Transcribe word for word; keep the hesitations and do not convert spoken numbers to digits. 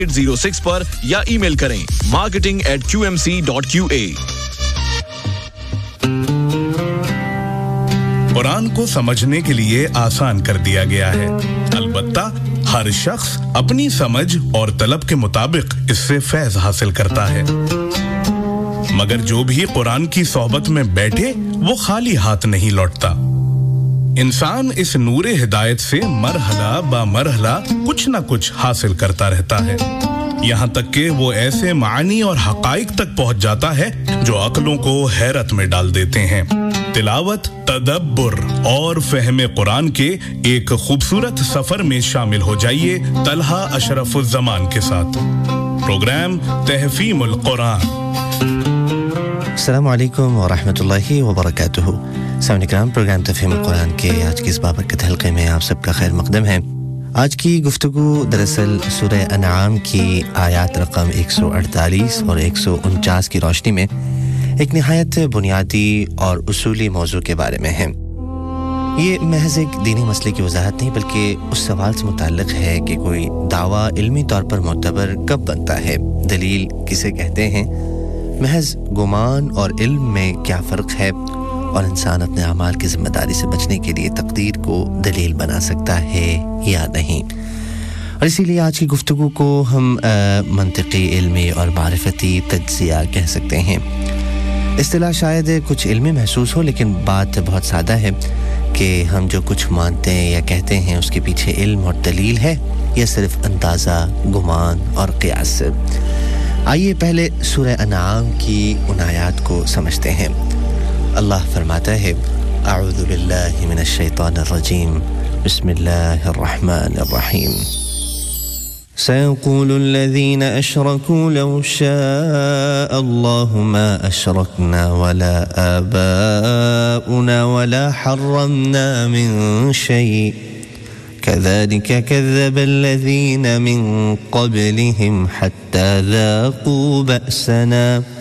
zero six पर या email करें marketing at q m c dot q a। Quran को समझने के लिए आसान कर दिया गया है, अलबत्ता हर शख्स अपनी समझ और तलब के मुताबिक इससे फैज़ हासिल करता है, मगर जो भी कुरान की सोहबत में बैठे वो खाली हाथ नहीं लौटता। इंसान इस नूरे हिदायत से मरहला बा मरहला कुछ ना कुछ हासिल करता रहता है, यहाँ तक कि वो ऐसे मानी और हकाइक तक पहुंच जाता है जो अक्लों को हैरत में डाल देते हैं। तिलावत, तदब्बुर और फहमे कुरान के एक खूबसूरत सफर में शामिल हो जाइए तलहा अशरफुज़्ज़मान के साथ। प्रोग्राम तहफ़ीमुल कुरान। अस्सलामु अलैकुम व रहमतुल्लाहि व बरकातुहू। सामने कराम, प्रोग्राम तहफ़ीमुल कुरान के आज की इस बाबरकत हल्के में आप सबका खैर मक़दम है। आज की गुफ्तगू दरअसल सूरह अनआम की आयत रकम एक सौ अड़तालीस और एक सौ उनचास की रोशनी में एक निहायत बुनियादी और उसूली मौजू के बारे में है। ये महज एक दीनी मसले की वजाहत नहीं, बल्कि उस सवाल से मुताल्लिक़ है कि कोई दावा इल्मी तौर पर मोतबर कब बनता है, दलील किसे कहते हैं, महज गुमान और इल्म में क्या फ़र्क है, और इंसान अपने अमाल की ज़िम्मेदारी से बचने के लिए तकदीर को दलील बना सकता है या नहीं। और इसीलिए आज की गुफ्तगू को हम मंतिक़ी, इल्मी और मारिफती तज्ज़िया कह सकते हैं। इस्तिलाह शायद कुछ इल्मी महसूस हो, लेकिन बात बहुत सादा है कि हम जो कुछ मानते हैं या कहते हैं उसके पीछे इल्म और दलील है या सिर्फ अंदाज़ा, गुमान और क़ियास से। आइए पहले सूरह अनआम की उन आयात को समझते हैं। अल्लाह फरमाता है, अऊज़ु बिल्लाहि मिनश शैतानिर रजीम, बिस्मिल्लाहिर रहमानिर रहीम। سيقول الذين أشركوا لو شاء الله ما أشركنا ولا آباؤنا ولا حرمنا من شيء كذلك كذب الذين من قبلهم حتى ذاقوا بأسنا